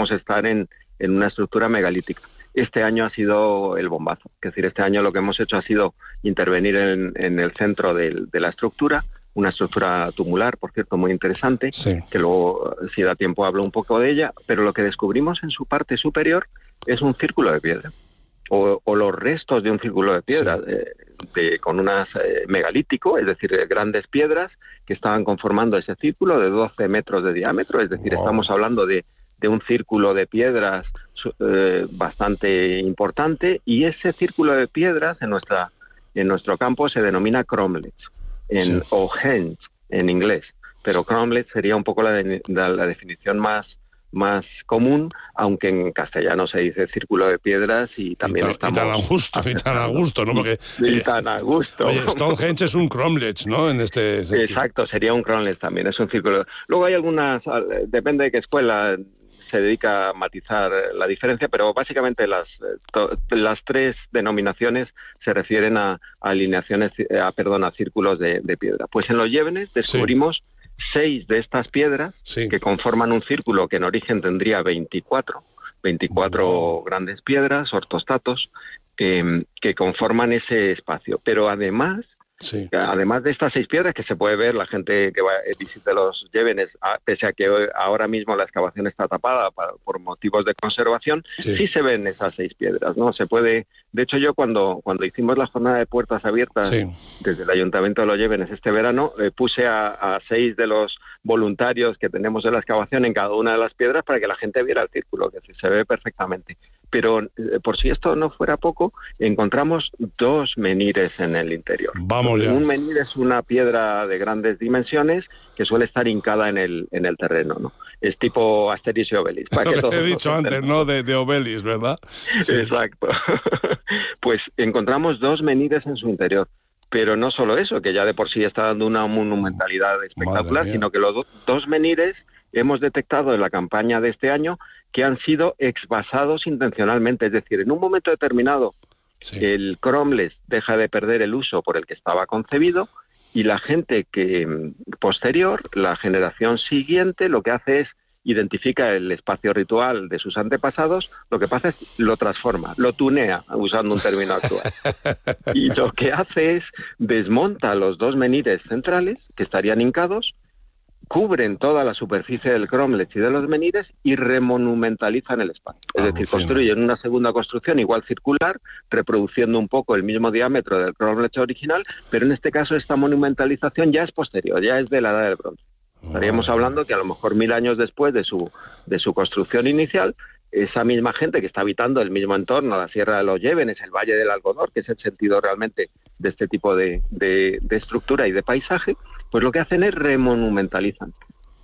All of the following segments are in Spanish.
podríamos estar en una estructura megalítica. Este año ha sido el bombazo. Es decir, este año lo que hemos hecho ha sido intervenir en el centro de la estructura, una estructura tumular, por cierto, muy interesante, Sí. que luego, si da tiempo, hablo un poco de ella, pero lo que descubrimos en su parte superior es un círculo de piedra, o los restos de un círculo de piedra, con unas megalítico, es decir, grandes piedras que estaban conformando ese círculo de 12 metros de diámetro, es decir, estamos hablando de un círculo de piedras bastante importante, y ese círculo de piedras en nuestro campo se denomina cromlechs, o henge en inglés, pero cromlech sería un poco la definición más común, aunque en castellano se dice círculo de piedras y también y tan a gusto, ¿no? Porque, tan a gusto. Oye, Stonehenge es un cromlech, ¿no? En este sentido. Exacto, sería un cromlech también, es un círculo. Luego hay algunas, depende de qué escuela se dedica a matizar la diferencia, pero básicamente las tres denominaciones se refieren a alineaciones, a círculos de piedra. Pues en los Llévenes descubrimos 6 de estas piedras que conforman un círculo que en origen tendría 24 grandes piedras, ortostatos, que conforman ese espacio. Pero además de estas 6 piedras, que se puede ver, la gente que visite los Llévenes, pese a que ahora mismo la excavación está tapada por motivos de conservación, sí se ven esas 6 piedras, ¿no? Se puede. De hecho, yo cuando hicimos la jornada de puertas abiertas desde el Ayuntamiento de los Llévenes este verano, puse a 6 de los voluntarios que tenemos en la excavación en cada una de las piedras para que la gente viera el círculo, que se ve perfectamente. Pero por si esto no fuera poco, encontramos 2 menhires en el interior. Vamos ya. Un menhir es una piedra de grandes dimensiones que suele estar hincada en el terreno, ¿no? Es tipo Asterix y Obelix. Lo que te he dicho antes, ¿no? De Obelix, ¿verdad? Sí. Exacto. Pues encontramos 2 menhires en su interior. Pero no solo eso, que ya de por sí está dando una monumentalidad espectacular, sino que los 2 menhires hemos detectado en la campaña de este año que han sido exvasados intencionalmente. Es decir, en un momento determinado, el cromlech deja de perder el uso por el que estaba concebido, y la gente posterior, la generación siguiente, lo que hace es identifica el espacio ritual de sus antepasados, lo que pasa es lo transforma, lo tunea, usando un término actual. Y lo que hace es desmonta los 2 menhires centrales, que estarían hincados, cubren toda la superficie del cromlech y de los menhires y remonumentalizan el espacio. Es decir, construyen una segunda construcción igual circular, reproduciendo un poco el mismo diámetro del cromlech original, pero en este caso esta monumentalización ya es posterior, ya es de la Edad del Bronce. Estaríamos hablando que a lo mejor 1000 años después de su construcción inicial, esa misma gente que está habitando el mismo entorno, la Sierra de los Llévenes, el Valle del Algodor, que es el sentido realmente de este tipo de estructura y de paisaje, pues lo que hacen es remonumentalizan.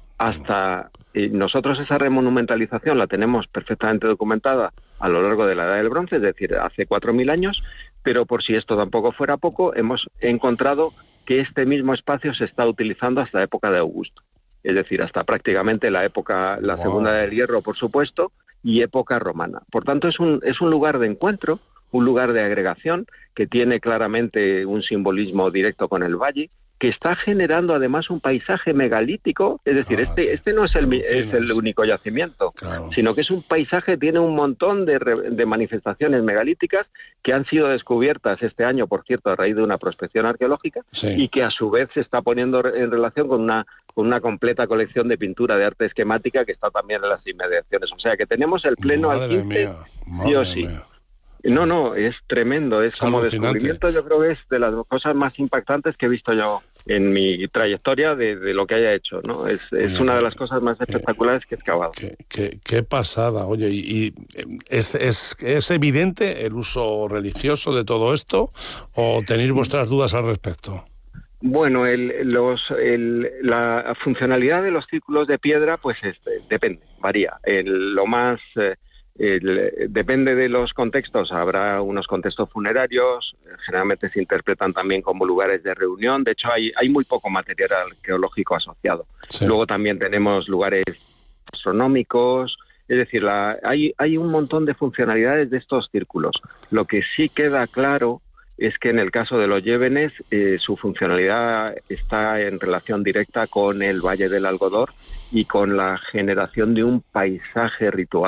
Nosotros esa remonumentalización la tenemos perfectamente documentada a lo largo de la Edad del Bronce, es decir, hace 4000 años, pero por si esto tampoco fuera poco, hemos encontrado que este mismo espacio se está utilizando hasta la época de Augusto. Es decir, hasta prácticamente la Segunda del Hierro, por supuesto, y época romana. Por tanto, es un lugar de encuentro, un lugar de agregación que tiene claramente un simbolismo directo con el valle, que está generando además un paisaje megalítico. Es decir, este no es el único yacimiento, sino que es un paisaje, tiene un montón de manifestaciones megalíticas que han sido descubiertas este año, por cierto, a raíz de una prospección arqueológica, y que a su vez se está poniendo en relación con una completa colección de pintura de arte esquemática que está también en las inmediaciones. O sea que tenemos el pleno alquiste, sí o sí. No, es tremendo, es como descubrimiento, yo creo que es de las cosas más impactantes que he visto yo en mi trayectoria de lo que haya hecho, ¿no? Es una de las cosas más espectaculares que he excavado. Qué pasada. Oye, ¿y es evidente el uso religioso de todo esto o tenéis vuestras dudas al respecto? Bueno, la funcionalidad de los círculos de piedra, pues depende, varía. Depende de los contextos, habrá unos contextos funerarios, generalmente se interpretan también como lugares de reunión, de hecho hay muy poco material arqueológico asociado. Luego también tenemos lugares astronómicos, es decir, hay un montón de funcionalidades de estos círculos. Lo que sí queda claro es que en el caso de los Llévenes su funcionalidad está en relación directa con el Valle del Algodor y con la generación de un paisaje ritual